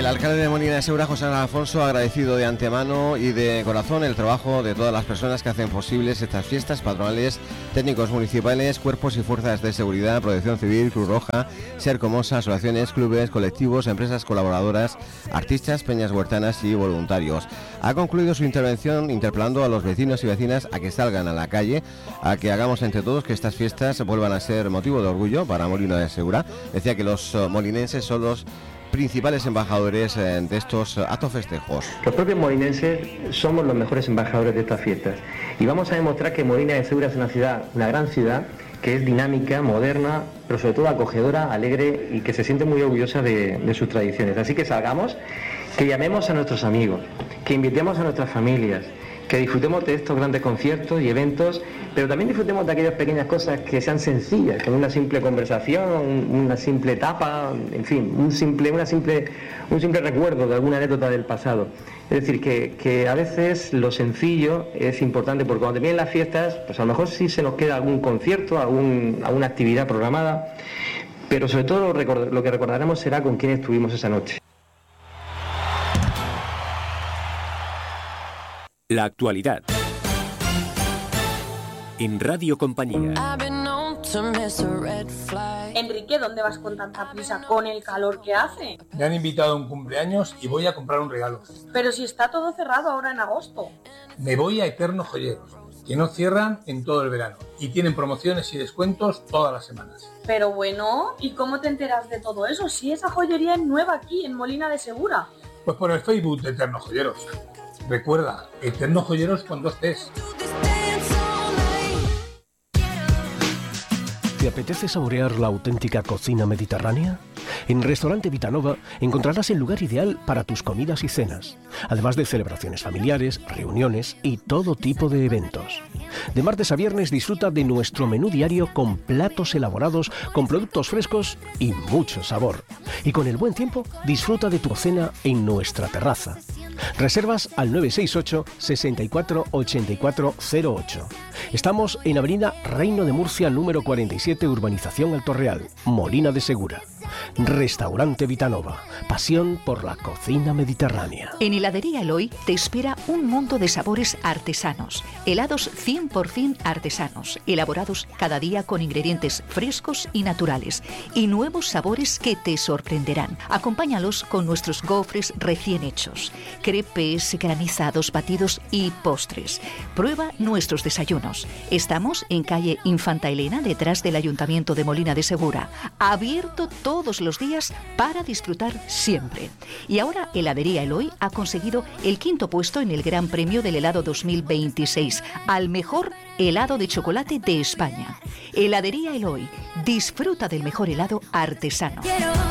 alcalde de Molina de Segura, José Alfonso, ha agradecido de antemano y de corazón el trabajo de todas las personas que hacen posibles estas fiestas patronales, técnicos municipales, cuerpos y fuerzas de seguridad, Protección Civil, Cruz Roja, Sercomosa, asociaciones, clubes, colectivos, empresas colaboradoras, artistas, peñas huertanas y voluntarios. Ha concluido su intervención interpelando a los vecinos y vecinas a que salgan a la calle, a que hagamos entre todos que estas fiestas vuelvan a ser motivo de orgullo para Molina de Segura. Decía que los molinenses son los principales embajadores de estos actos festejos. Los propios molinenses somos los mejores embajadores de estas fiestas y vamos a demostrar que Molina de Segura es una ciudad, una gran ciudad, que es dinámica, moderna, pero sobre todo acogedora, alegre y que se siente muy orgullosa de sus tradiciones. Así que salgamos, que llamemos a nuestros amigos, que invitemos a nuestras familias, que disfrutemos de estos grandes conciertos y eventos, pero también disfrutemos de aquellas pequeñas cosas que sean sencillas, con una simple conversación, una simple tapa, en fin, un simple recuerdo de alguna anécdota del pasado. Es decir, que a veces lo sencillo es importante, porque cuando terminen las fiestas, pues a lo mejor sí se nos queda algún concierto, alguna actividad programada, pero sobre todo lo que recordaremos será con quién estuvimos esa noche. La actualidad en Radio Compañía. Enrique, ¿dónde vas con tanta prisa con el calor que hace? Me han invitado a un cumpleaños y voy a comprar un regalo. Pero si está todo cerrado ahora en agosto. Me voy a Eterno Joyeros, que no cierran en todo el verano y tienen promociones y descuentos todas las semanas. Pero bueno, ¿y cómo te enteras de todo eso si esa joyería es nueva aquí en Molina de Segura? Pues por el Facebook de Eterno Joyeros. Recuerda, Eterno Joyeros con 2 Cs. ¿Te apetece saborear la auténtica cocina mediterránea? En Restaurante Vitanova encontrarás el lugar ideal para tus comidas y cenas, además de celebraciones familiares, reuniones y todo tipo de eventos. De martes a viernes disfruta de nuestro menú diario con platos elaborados, con productos frescos y mucho sabor. Y con el buen tiempo, disfruta de tu cena en nuestra terraza. Reservas al 968 64 84 08. Estamos en Avenida Reino de Murcia, número 47, Urbanización Alto Real, Molina de Segura. Restaurante Vitanova, pasión por la cocina mediterránea. En Heladería Eloy te espera un mundo de sabores artesanos, helados 100% artesanos, elaborados cada día con ingredientes frescos y naturales, y nuevos sabores que te sorprenderán. Acompáñalos con nuestros gofres recién hechos, crepes, granizados, batidos y postres. Prueba nuestros desayunos. Estamos en calle Infanta Elena, detrás del Ayuntamiento de Molina de Segura, abierto todos los días para disfrutar siempre. Y ahora Heladería Eloy ha conseguido el 5º puesto en el Gran Premio del Helado 2026 al mejor helado de chocolate de España. Heladería Eloy, disfruta del mejor helado artesano.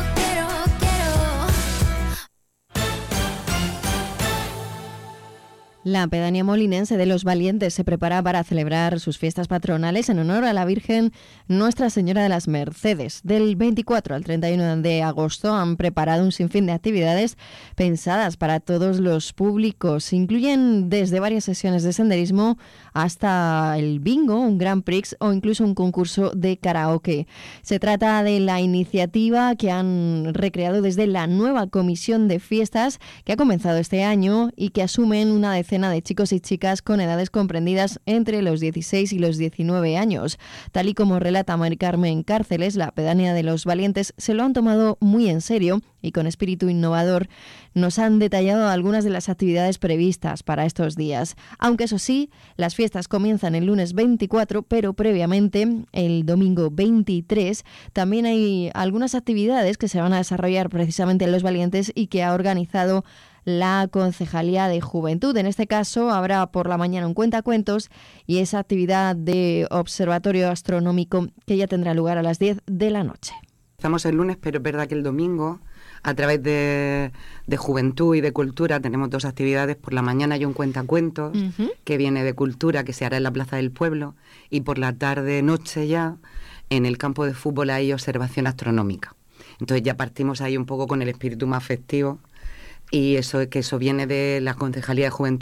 La pedanía molinense de Los Valientes se prepara para celebrar sus fiestas patronales en honor a la Virgen Nuestra Señora de las Mercedes. Del 24 al 31 de agosto han preparado un sinfín de actividades pensadas para todos los públicos. Incluyen desde varias sesiones de senderismo hasta el bingo, un Grand Prix o incluso un concurso de karaoke. Se trata de la iniciativa que han recreado desde la nueva comisión de fiestas que ha comenzado este año y que asumen una decena de chicos y chicas con edades comprendidas entre los 16 y los 19 años. Tal y como relata Mari Carmen Cárceles, la pedánea de Los Valientes se lo han tomado muy en serio y con espíritu innovador nos han detallado algunas de las actividades previstas para estos días. Aunque eso sí, las fiestas comienzan el lunes 24, pero previamente, el domingo 23, también hay algunas actividades que se van a desarrollar precisamente en Los Valientes y que ha organizado la Concejalía de Juventud. En este caso habrá por la mañana un cuentacuentos y esa actividad de observatorio astronómico que ya tendrá lugar a las 10 de la noche. Estamos el lunes, pero es verdad que el domingo, a través de Juventud y de Cultura, tenemos 2 actividades. Por la mañana hay un cuentacuentos que viene de Cultura, que se hará en la Plaza del Pueblo, y por la tarde-noche ya, en el campo de fútbol hay observación astronómica. Entonces ya partimos ahí un poco con el espíritu más festivo, y eso viene de la Concejalía de Juventud.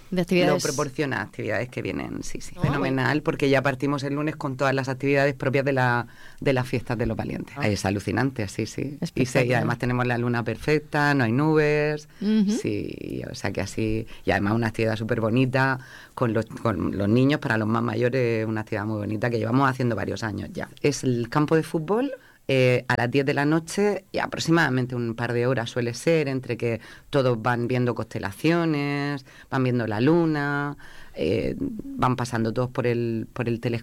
de actividades. Lo proporciona actividades que vienen, fenomenal, porque ya partimos el lunes con todas las actividades propias de las fiestas de los valientes. Es alucinante, y además tenemos la luna perfecta, no hay nubes, o sea que así, y además una actividad súper bonita con los niños, para los más mayores, una actividad muy bonita que llevamos haciendo varios años ya. Es el campo de fútbol. A las 10 de la noche, y aproximadamente un par de horas suele ser, entre que todos van viendo constelaciones, van viendo la luna, van pasando todos por el